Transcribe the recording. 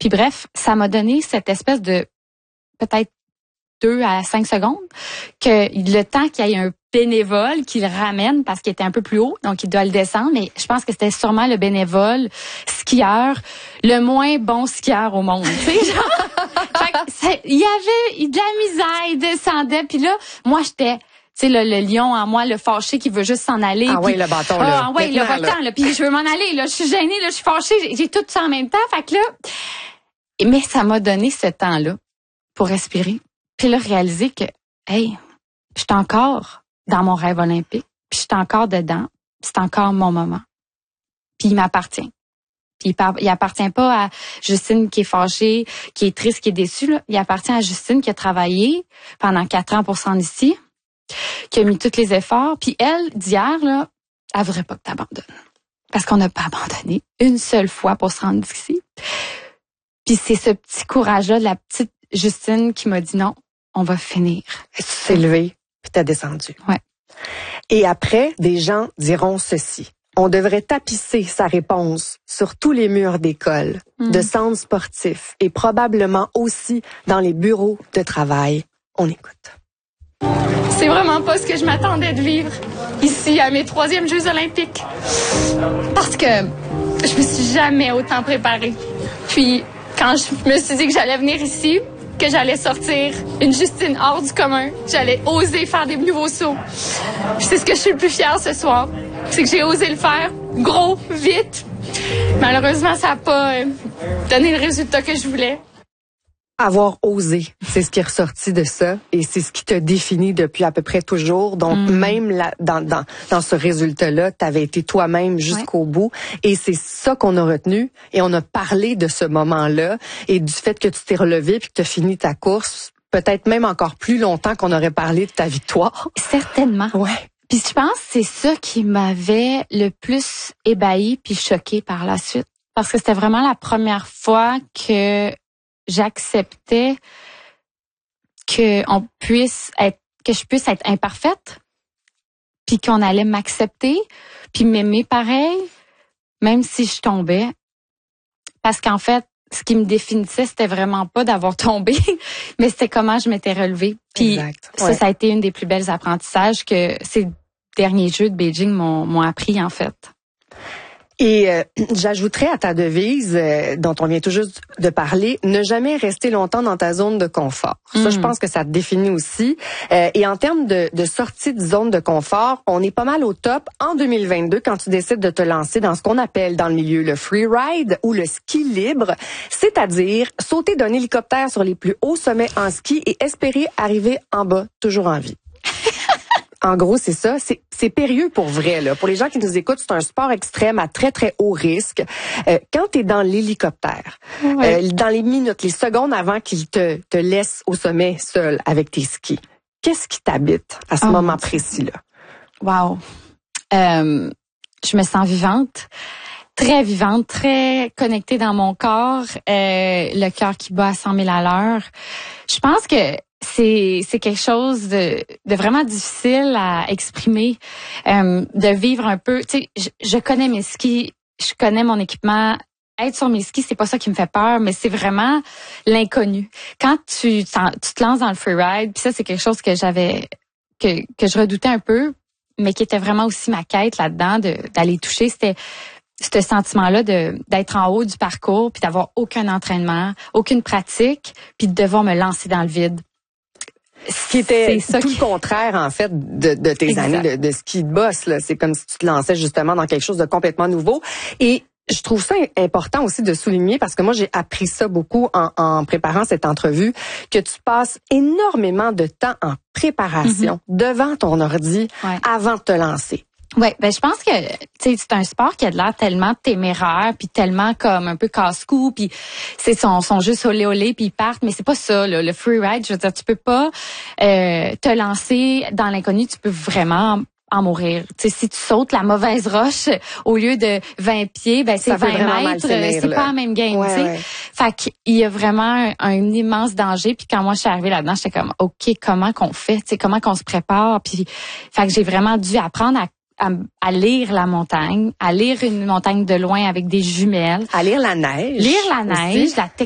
Puis bref, ça m'a donné cette espèce de peut-être 2 à 5 secondes que le temps qu'il y ait un bénévole qui le ramène parce qu'il était un peu plus haut, donc il doit le descendre. Mais je pense que c'était sûrement le bénévole skieur, le moins bon skieur au monde. Tu sais, genre, il y avait de la misère, il descendait. Puis là, moi, j'étais... Tu sais, le lion en moi, le fâché qui veut juste s'en aller. Ah oui, le bâton, là. Ah oui, le bâton, là. Puis je veux m'en aller, là. Je suis gênée, là. Je suis fâchée. J'ai tout ça en même temps. Fait que là... Mais ça m'a donné ce temps-là pour respirer. Puis là, réaliser que, hey, je suis encore dans mon rêve olympique. Puis je suis encore dedans. Puis c'est encore mon moment. Puis il m'appartient. Puis il appartient pas à Justine qui est fâchée, qui est triste, qui est déçue, là. Il appartient à Justine qui a travaillé pendant 4 ans pour se rendre ici, qui a mis tous les efforts. Puis elle, d'hier, là, elle voudrait pas que t'abandonnes. Parce qu'on n'a pas abandonné une seule fois pour se rendre ici. Puis c'est ce petit courage-là de la petite Justine qui m'a dit non, on va finir. Tu t'es levée, puis t'as descendu. Ouais. Et après, des gens diront ceci. On devrait tapisser sa réponse sur tous les murs d'école, de centres sportifs et probablement aussi dans les bureaux de travail. On écoute. C'est vraiment pas ce que je m'attendais de vivre ici à mes 3e Jeux olympiques. Parce que je me suis jamais autant préparée. Puis, quand je me suis dit que j'allais venir ici, que j'allais sortir une Justine hors du commun, j'allais oser faire des nouveaux sauts. Puis c'est ce que je suis le plus fière ce soir. C'est que j'ai osé le faire gros, vite. Malheureusement, ça n'a pas donné le résultat que je voulais. Avoir osé, c'est ce qui est ressorti de ça et c'est ce qui te définit depuis à peu près toujours. Donc même là, dans ce résultat-là, tu avais été toi-même jusqu'au bout et c'est ça qu'on a retenu et on a parlé de ce moment-là et du fait que tu t'es relevé puis que tu as fini ta course, peut-être même encore plus longtemps qu'on aurait parlé de ta victoire. Certainement. Ouais. Puis je pense que c'est ça qui m'avait le plus ébahie puis choquée par la suite parce que c'était vraiment la première fois que j'acceptais que je puisse être imparfaite, puis qu'on allait m'accepter, puis m'aimer pareil, même si je tombais. Parce qu'en fait, ce qui me définissait, c'était vraiment pas d'avoir tombé, mais c'était comment je m'étais relevée. Puis ça a été une des plus belles apprentissages que ces derniers Jeux de Beijing m'ont appris, en fait. Et j'ajouterais à ta devise, dont on vient tout juste de parler, ne jamais rester longtemps dans ta zone de confort. Ça, je pense que ça te définit aussi. Et en termes de sortie de zone de confort, on est pas mal au top en 2022 quand tu décides de te lancer dans ce qu'on appelle dans le milieu le freeride ou le ski libre, c'est-à-dire sauter d'un hélicoptère sur les plus hauts sommets en ski et espérer arriver en bas toujours en vie. En gros, c'est ça. C'est périlleux pour vrai, là. Pour les gens qui nous écoutent, c'est un sport extrême à très, très haut risque. Quand tu es dans l'hélicoptère, dans les minutes, les secondes avant qu'il te laisse au sommet seul avec tes skis, qu'est-ce qui t'habite à ce moment précis-là? Wow. Je me sens vivante. Très vivante, très connectée dans mon corps. Le cœur qui bat à 100 000 à l'heure. Je pense que c'est quelque chose de vraiment difficile à exprimer, de vivre un peu. Tu sais, je connais mes skis, je connais mon équipement. Être sur mes skis, c'est pas ça qui me fait peur, mais c'est vraiment l'inconnu. Quand tu te lances dans le freeride, puis ça c'est quelque chose que que je redoutais un peu, mais qui était vraiment aussi ma quête là-dedans d'aller toucher, c'était ce sentiment-là d'être en haut du parcours, puis d'avoir aucun entraînement, aucune pratique, puis de devoir me lancer dans le vide. Ce qui était tout le contraire, en fait, de tes années de ski de boss, là. C'est comme si tu te lançais justement dans quelque chose de complètement nouveau. Et je trouve ça important aussi de souligner, parce que moi, j'ai appris ça beaucoup en préparant cette entrevue, que tu passes énormément de temps en préparation devant ton ordi avant de te lancer. Ouais, ben je pense que c'est un sport qui a de l'air tellement téméraire puis tellement comme un peu casse-cou puis c'est son juste olé olé puis ils partent, mais c'est pas ça là, le freeride, je veux dire tu peux pas te lancer dans l'inconnu, tu peux vraiment en mourir. Tu sais, si tu sautes la mauvaise roche au lieu de 20 pieds, ben c'est 20 mètres, c'est pas la même game, tu sais. Fait qu'il y a vraiment un immense danger. Puis quand moi je suis arrivée là-dedans, j'étais comme OK, comment qu'on fait, tu sais, comment qu'on se prépare. Puis fait que j'ai vraiment dû apprendre à lire la montagne, à lire une montagne de loin avec des jumelles. À lire la neige. Lire la neige, la